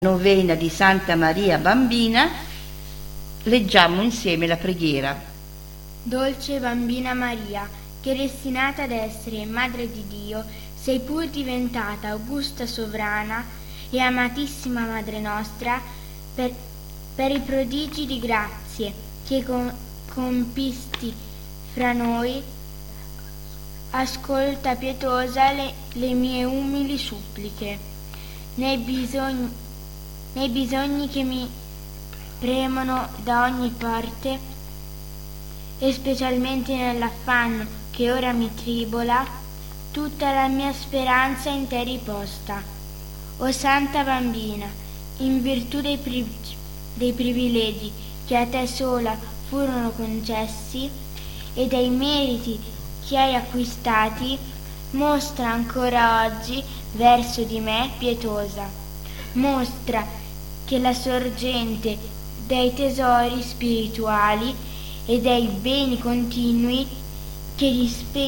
Novena di Santa Maria Bambina, leggiamo insieme la preghiera. Dolce Bambina Maria, che destinata ad essere Madre di Dio, sei pur diventata augusta sovrana e amatissima Madre nostra per i prodigi di grazie che compisti fra noi. Ascolta pietosa le mie umili suppliche, nei bisogni che mi premono da ogni parte, e specialmente nell'affanno che ora mi tribola, tutta la mia speranza in te riposta. O Santa Bambina, in virtù dei privilegi che a te sola furono concessi e dei meriti che hai acquistati, mostra ancora oggi verso di me pietosa. Mostra che la sorgente dei tesori spirituali e dei beni continui che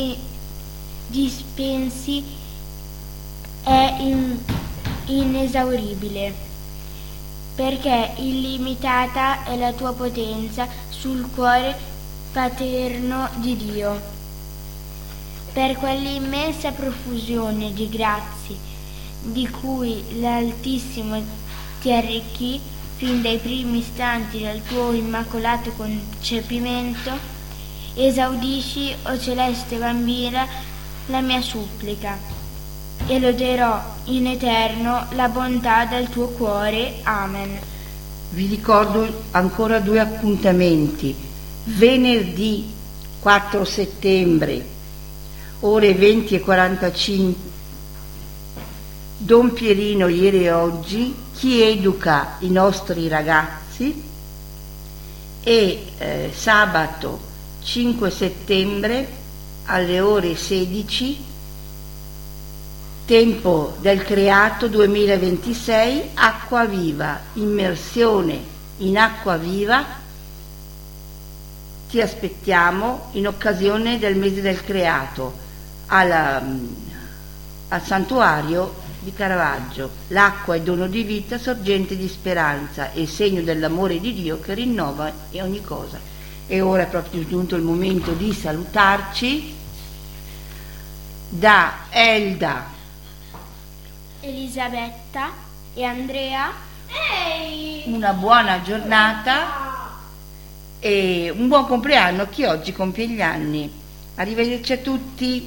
dispensi è inesauribile, perché illimitata è la tua potenza sul cuore paterno di Dio. Per quell'immensa profusione di grazie di cui l'Altissimo ti arricchì fin dai primi istanti del tuo immacolato concepimento, esaudisci, o celeste Bambina, la mia supplica, e loderò in eterno la bontà del tuo cuore. Amen. Vi ricordo ancora 2 appuntamenti. Venerdì 4 settembre, ore 20:45, Don Pierino ieri e oggi, chi educa i nostri ragazzi, e sabato 5 settembre alle ore 16, Tempo del Creato 2026, Acqua Viva, immersione in acqua viva. Ti aspettiamo in occasione del mese del Creato al santuario di Caravaggio. L'acqua è dono di vita, sorgente di speranza e segno dell'amore di Dio che rinnova ogni cosa. E ora è proprio giunto il momento di salutarci. Da Elda, Elisabetta e Andrea, una buona giornata e un buon compleanno a chi oggi compie gli anni. Arrivederci a tutti.